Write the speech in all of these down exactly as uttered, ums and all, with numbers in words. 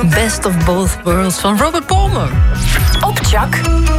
Best of Both Worlds van Robert Palmer. Op Chak.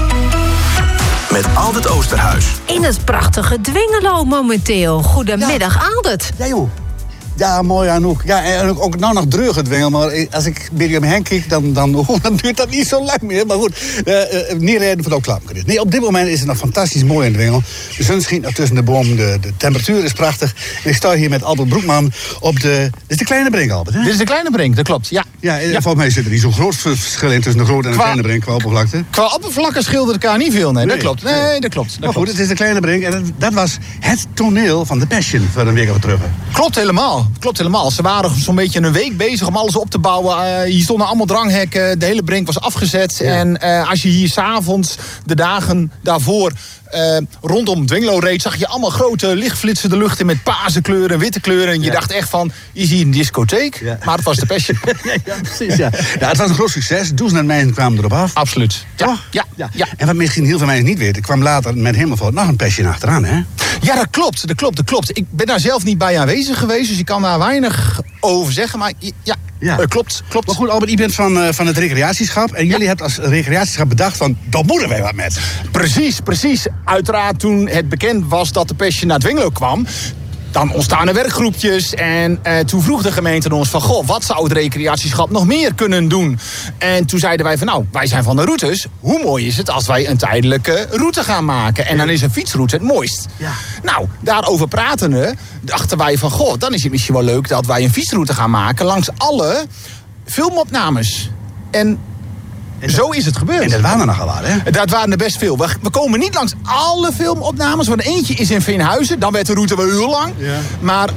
Met Aldert Oosterhuis. In het prachtige Dwingelo momenteel. Goedemiddag, ja. Aldert. Ja, joh. Ja, mooi Anouk. Ja, en ook nou nog dreugen Dwingel, maar als ik een beetje om me heen kijk, dan, dan, oh, dan duurt dat niet zo lang meer. Maar goed, uh, uh, niet reden voor het ook klaar. Nee, op dit moment is het nog fantastisch mooi in Dwingel. De zon schijnt nog tussen de bomen, de, de temperatuur is prachtig. En ik sta hier met Albert Broekman op de... Dit is de Kleine Brink, Albert, hè? Dit is de Kleine Brink, dat klopt, ja. Ja, ja. Volgens mij zit er niet zo'n groot verschil in tussen de grote en de qua, Kleine Brink, qua oppervlakte. Qua oppervlakte scheelde elkaar niet veel, nee, nee dat klopt. Nee, nee. dat klopt. Dat maar klopt. goed, het is de Kleine Brink en dat, dat was het toneel van The Passion voor een week of terug. Klopt helemaal, klopt helemaal. Ze waren zo'n beetje een week bezig om alles op te bouwen. Uh, hier stonden allemaal dranghekken, de hele brink was afgezet. Ja. En uh, als je hier 's avonds, de dagen daarvoor... Uh, rondom Dwingelo reed, zag je allemaal grote lichtflitsen de lucht in met paarse kleuren en witte kleuren. En je ja. dacht echt van, is hier een discotheek? Ja. Maar het was de Passion. ja, ja, precies, ja. ja. Het was een groot succes. Duizenden mensen kwamen erop af. Absoluut. Ja. Ja. Ja. Ja. En wat misschien heel veel mensen niet weten, kwam later met Hemelvaart nog een Passion achteraan, hè? Ja, dat klopt, dat klopt, dat klopt. Ik ben daar zelf niet bij aanwezig geweest, dus ik kan daar weinig over zeggen. Maar ja, ja. Uh, klopt, klopt. Maar goed, Albert, je bent van, uh, van het recreatieschap. En jullie ja. hebben als recreatieschap bedacht van, daar moeten wij wat met. Precies, precies. Uiteraard toen het bekend was dat de Passion naar Dwingelo kwam... dan ontstaan er werkgroepjes en uh, toen vroeg de gemeente ons van... goh, wat zou het recreatieschap nog meer kunnen doen? En toen zeiden wij van nou, wij zijn van de routes. Hoe mooi is het als wij een tijdelijke route gaan maken? En dan is een fietsroute het mooist. Ja. Nou, daarover pratende dachten wij van... goh, dan is het misschien wel leuk dat wij een fietsroute gaan maken... langs alle filmopnames. En... En dat, zo is het gebeurd. En dat waren er nogal wat, hè? Dat waren er best veel. We, we komen niet langs alle filmopnames. Want eentje is in Veenhuizen. Dan werd de route wel heel lang. Ja. Maar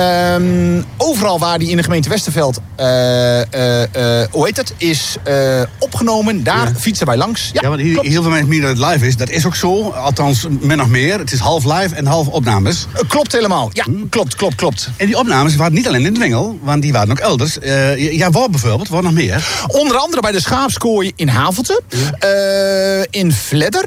um, overal waar die in de gemeente Westerveld... Uh, uh, uh, hoe heet het? Is uh, opgenomen. Daar ja. fietsen wij langs. Ja, ja want hier, heel veel mensen meer dat het live is. Dat is ook zo. Althans, min nog meer. Het is half live en half opnames. Uh, klopt helemaal. Ja, hm. klopt, klopt, klopt. En die opnames waren niet alleen in Dwingel. Want die waren ook elders. Uh, ja, waar bijvoorbeeld? Waar nog meer? Onder andere bij de Schaapskooi in Havelte, ja. uh, in Vledder,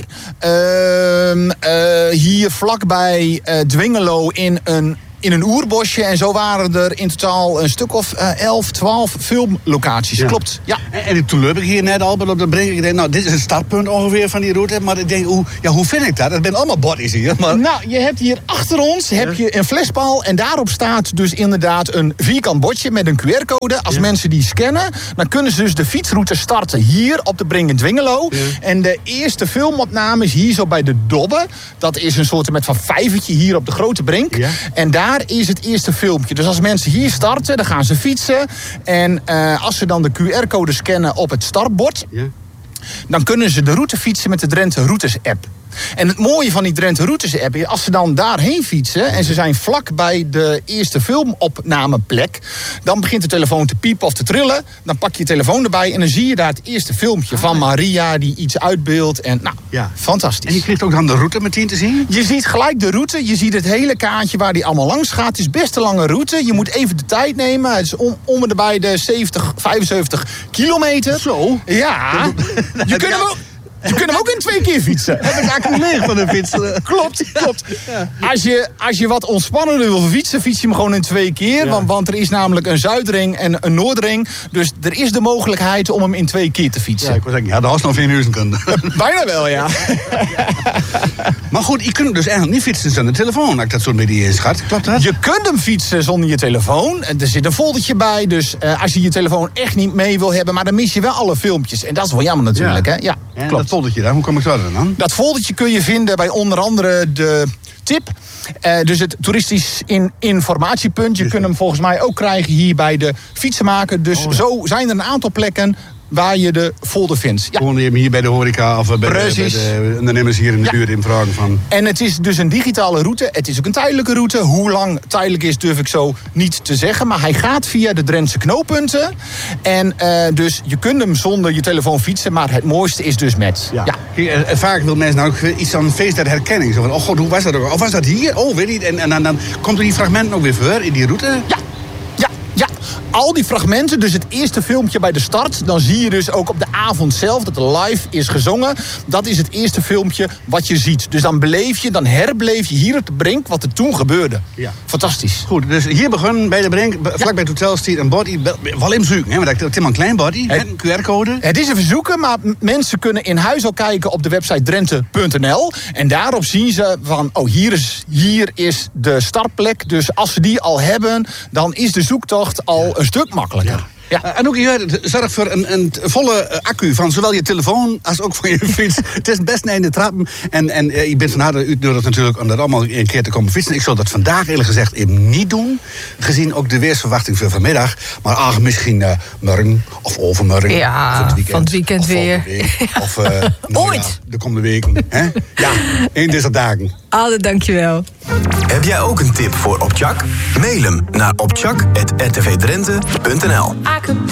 uh, uh, hier vlakbij uh, Dwingelo in een, in een oerbosje. En zo waren er in totaal een stuk of uh, elf, twaalf filmlocaties. Ja. Klopt, ja. En, en toen loop ik hier net al op de brink. Ik denk, nou, dit is het startpunt ongeveer van die route. Maar ik denk, hoe, ja, hoe vind ik dat? Het zijn allemaal bodies hier. Maar... Nou, je hebt hier achter ons heb je een flespaal. En daarop staat dus inderdaad een vierkant bordje met een Q R-code. Als ja. mensen die scannen, dan kunnen ze dus de fietsroute starten hier op de brink in Dwingelo. Ja. En de eerste filmopname is hier zo bij de Dobbe. Dat is een soort met van vijvertje hier op de grote brink. Ja. En daar Daar is het eerste filmpje. Dus als mensen hier starten, dan gaan ze fietsen. En uh, als ze dan de Q R-code scannen op het startbord... Ja. dan kunnen ze de route fietsen met de Drenthe Routes-app. En het mooie van die Drenthe Routes-app is... als ze dan daarheen fietsen en ze zijn vlak bij de eerste filmopnameplek... dan begint de telefoon te piepen of te trillen. Dan pak je je telefoon erbij en dan zie je daar het eerste filmpje... van Maria die iets uitbeeldt. En nou, ja. fantastisch. En je krijgt ook dan de route meteen te zien? Je ziet gelijk de route. Je ziet het hele kaartje waar die allemaal langs gaat. Het is best een lange route. Je moet even de tijd nemen. Het is om, om en bij de zeventig, vijfenzeventig kilometer. Zo? Ja. Je kunt hem ook... Je kunt hem ook in twee keer fietsen. Heb ik eigenlijk leeg van een fiets. Klopt, klopt. Als je, als je wat ontspannender wil fietsen, fiets je hem gewoon in twee keer. Ja. Want, want er is namelijk een zuidring en een noordring. Dus er is de mogelijkheid om hem in twee keer te fietsen. Ja, ik wil zeggen, ja, dat was nog vier uur kunnen. Bijna wel, ja. Maar goed, je kunt dus eigenlijk niet fietsen zonder telefoon. Als ik dat zo met die schat. Klopt dat? Je kunt hem fietsen zonder je telefoon. Er zit een foldertje bij. Dus uh, als je je telefoon echt niet mee wil hebben. Maar dan mis je wel alle filmpjes. En dat is wel jammer natuurlijk, ja. hè? Ja, en klopt. Dat foldertje daar, hoe kom ik zo dan? Dat foldertje kun je vinden bij onder andere de tip. Uh, dus het toeristisch in informatiepunt. Je kunt hem volgens mij ook krijgen hier bij de fietsenmaker. Dus oh, ja. zo zijn er een aantal plekken waar je de folder vindt. Ja. Gewoon hier bij de horeca of bij de, bij de ondernemers hier in de ja. buurt in vragen van. En het is dus een digitale route. Het is ook een tijdelijke route. Hoe lang tijdelijk is durf ik zo niet te zeggen. Maar hij gaat via de Drentse knooppunten. En uh, dus je kunt hem zonder je telefoon fietsen. Maar het mooiste is dus met. Ja. Ja. Kijk, vaak wil mensen nou ook iets aan feest der herkenning. Zo van, oh god, hoe was dat ook? Of was dat hier? Oh, weet niet. En, en dan, dan komt er die fragmenten ook weer voor in die route. Ja. Ja, ja. al die fragmenten, dus het eerste filmpje bij de start, dan zie je dus ook op de avond zelf dat er live is gezongen. Dat is het eerste filmpje wat je ziet. Dus dan beleef je, dan herbeleef je hier op de Brink wat er toen gebeurde. Ja. Fantastisch. Goed, dus hier begonnen bij de Brink, vlak ja. bij het hotel staat een body, wel in zoeken, hè, maar dat is helemaal een klein body, het, met een Q R-code. Het is een verzoeken, maar mensen kunnen in huis al kijken op de website drenthe punt n l. En daarop zien ze van, oh, hier is, hier is de startplek. Dus als ze die al hebben, dan is de zoektocht al een stuk makkelijker. Ja. Ja. Uh, en ook je zorg voor een, een volle accu van zowel je telefoon als ook van je fiets. Het is best naar in de trappen. En, en uh, je bent van harte uitgenodigd natuurlijk om dat allemaal een keer te komen fietsen. Ik zal dat vandaag eerlijk gezegd even niet doen. Gezien ook de weersverwachting voor vanmiddag. Maar ach, misschien uh, morgen of overmorgen. Ja, of het weekend, van het weekend of weer. Week, of uh, nou Ooit. Ja, de komende weken. Hè? Ja, één deze dagen. Alde, dankjewel. Heb jij ook een tip voor Opchak? Mail hem naar opchak apenstaartje r t v drenthe punt n l.